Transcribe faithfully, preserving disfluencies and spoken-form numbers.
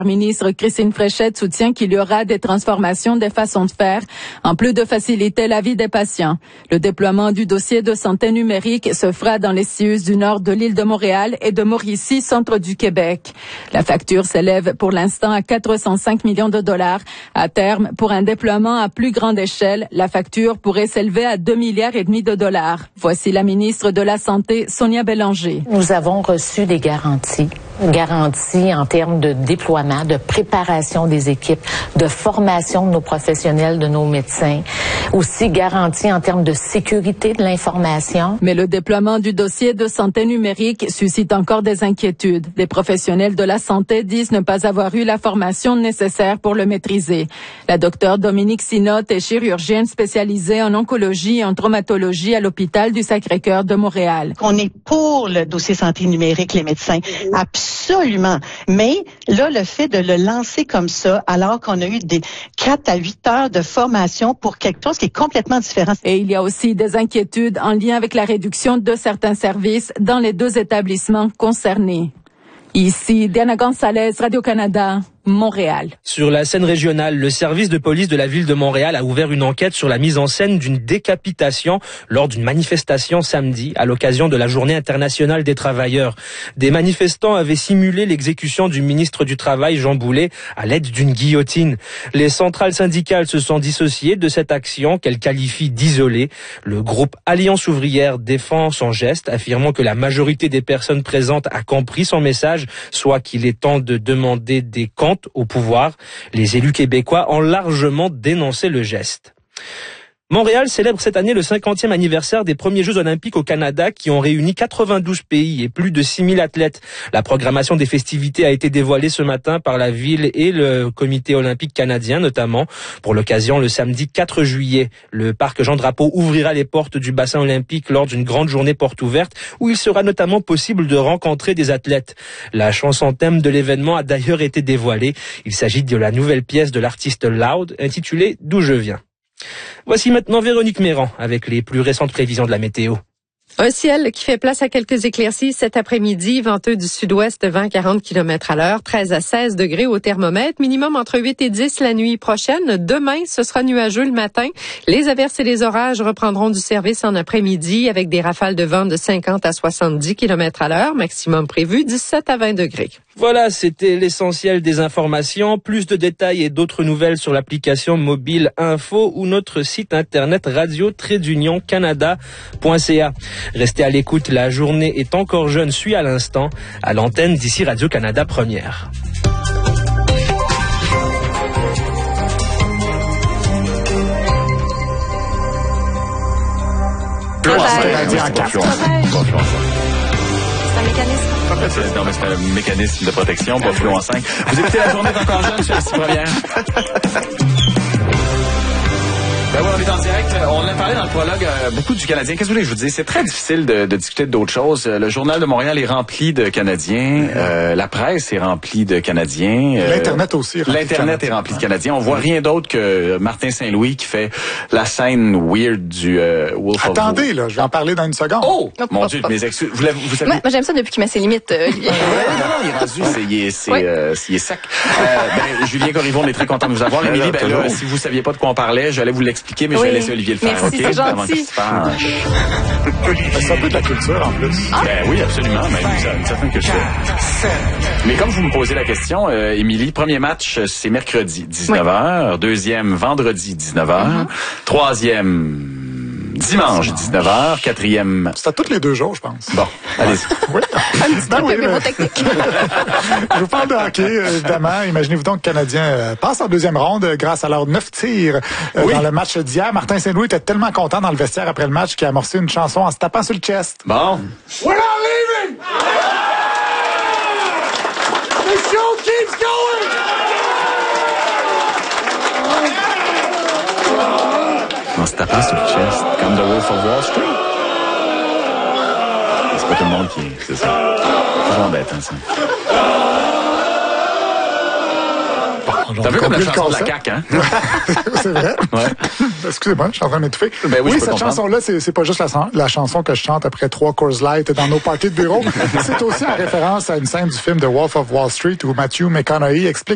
La ministre Christine Fréchette soutient qu'il y aura des transformations des façons de faire, en plus de faciliter la vie des patients. Le déploiement du dossier de santé numérique se fera dans les C I U S du nord de l'île de Montréal et de Mauricie, centre du Québec. La facture s'élève pour l'instant à quatre cent cinq millions de dollars. À terme, pour un déploiement à plus grande échelle, la facture pourrait s'élever à deux milliards et demi de dollars. Voici la ministre de la Santé, Sonia Bélanger. Nous avons reçu des garanties. Garantie en termes de déploiement, de préparation des équipes, de formation de nos professionnels, de nos médecins. Aussi garantie en termes de sécurité de l'information. Mais le déploiement du dossier de santé numérique suscite encore des inquiétudes. Des professionnels de la santé disent ne pas avoir eu la formation nécessaire pour le maîtriser. La docteure Dominique Sinotte est chirurgienne spécialisée en oncologie et en traumatologie à l'hôpital du Sacré-Cœur de Montréal. On est pour le dossier santé numérique, les médecins. Absolument. Mais là, le fait de le lancer comme ça, alors qu'on a eu des quatre à huit heures de formation pour quelque chose qui est complètement différent. Et il y a aussi des inquiétudes en lien avec la réduction de certains services dans les deux établissements concernés. Ici, Diana Gonzalez, Radio-Canada, Montréal. Sur la scène régionale, le service de police de la ville de Montréal a ouvert une enquête sur la mise en scène d'une décapitation lors d'une manifestation samedi à l'occasion de la Journée internationale des travailleurs. Des manifestants avaient simulé l'exécution du ministre du Travail, Jean Boulet, à l'aide d'une guillotine. Les centrales syndicales se sont dissociées de cette action qu'elles qualifient d'isolée. Le groupe Alliance ouvrière défend son geste, affirmant que la majorité des personnes présentes a compris son message, soit qu'il est temps de demander des comptes au pouvoir. Les élus québécois ont largement dénoncé le geste. Montréal célèbre cette année le cinquantième anniversaire des premiers Jeux olympiques au Canada qui ont réuni quatre-vingt-douze pays et plus de six mille athlètes. La programmation des festivités a été dévoilée ce matin par la ville et le comité olympique canadien notamment. Pour l'occasion, le samedi quatre juillet, le parc Jean-Drapeau ouvrira les portes du bassin olympique lors d'une grande journée porte ouverte où il sera notamment possible de rencontrer des athlètes. La chanson thème de l'événement a d'ailleurs été dévoilée. Il s'agit de la nouvelle pièce de l'artiste Loud intitulée « D'où je viens ». Voici maintenant Véronique Méran avec les plus récentes prévisions de la météo. Un ciel qui fait place à quelques éclaircies cet après-midi, venteux du sud-ouest, vent quarante kilomètres à l'heure, treize à seize degrés au thermomètre, minimum entre huit et dix la nuit prochaine. Demain, ce sera nuageux le matin. Les averses et les orages reprendront du service en après-midi avec des rafales de vent de cinquante à soixante-dix kilomètres à l'heure, maximum prévu dix-sept à vingt degrés. Voilà, c'était l'essentiel des informations. Plus de détails et d'autres nouvelles sur l'application mobile Info ou notre site internet radio tiret d'union canada point c a. Restez à l'écoute, la journée est encore jeune, suit à l'instant, à l'antenne d'ici Radio-Canada Première. C'est un mécanisme. Non, mais c'est un mécanisme de protection, pas fluo en cinq. Vous écoutez la journée d'encore jeune sur la Première. Ben oui, on est en direct. On a parlé dans le prologue euh, beaucoup du Canadien. Qu'est-ce que vous voulez que je vous dise? C'est très difficile de, de discuter d'autres choses. Le Journal de Montréal est rempli de Canadiens. Euh, la presse est remplie de Canadiens. Euh, L'Internet aussi. Est L'Internet est rempli de Canadiens. On voit rien d'autre que Martin Saint-Louis qui fait la scène weird du euh, Wolf of Attendez, Wall. là, je vais en parler dans une seconde. Oh! Mon Dieu, mes excuses. Vous, l'avez- vous savez... Moi, moi, j'aime ça depuis qu'il met ses limites. Euh, Olivier. Ouais, non, non, il est rendu, c'est, il est, c'est, Oui. euh, il est sec. Euh, ben, Julien Corriveau, on est très content de vous avoir. Émilie, ben, là, si vous saviez pas de quoi on parlait, j'allais vous l'expliquer, mais Oui. je vais laisser Olivier le faire, Merci, OK? c'est Avant gentil. qu'il se fâche. C'est un peu de la culture, en plus. Ben oui, absolument, même une, une certaine culture. Mais comme vous me posez la question, euh, Émilie, premier match, c'est mercredi, dix-neuf heures. Deuxième, vendredi, dix-neuf heures. Mm-hmm. Troisième, dimanche, dix-neuf heures. Quatrième... C'est à tous les deux jours, je pense. Bon, allez-y. Oui. Ben oui, peu ben, technique. je vous parle de hockey, euh, évidemment. Imaginez-vous donc que le Canadien euh, passe en deuxième ronde euh, grâce à leurs neuf tirs euh, Oui. dans le match d'hier. Martin Saint-Louis était tellement content dans le vestiaire après le match qu'il a amorcé une chanson en se tapant sur le chest. Bon. We're not leaving! The show keeps going! On se tapait sur le chest, comme The Wolf of Wall Street. C'est pas tout le monde qui... C'est ça. C'est toujours embêtant, ça. T'as vu comme la chanson de la C A Q, hein? C'est vrai. Ouais. Excusez-moi, je suis en train de m'étouffer. Ben oui, je peux cette comprendre. chanson-là, c'est, c'est pas juste la, la chanson que je chante après trois Coors Light dans nos parties de bureau. C'est aussi en référence à une scène du film The Wolf of Wall Street où Matthew McConaughey explique